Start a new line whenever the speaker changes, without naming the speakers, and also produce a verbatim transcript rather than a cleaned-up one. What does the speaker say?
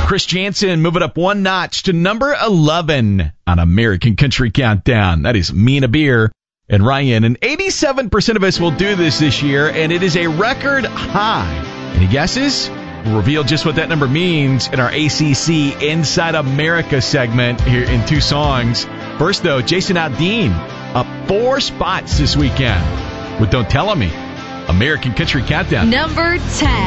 Chris Jansen move it up one notch to number eleven on American Country Countdown. That is Mina Beer and Ryan. And eighty-seven percent of us will do this this year, and it is a record high. Any guesses? We'll reveal just what that number means in our A C C Inside America segment here in two songs. First, though, Jason Aldean up four spots this weekend with Don't Tell Me. American Country Countdown.
Number ten.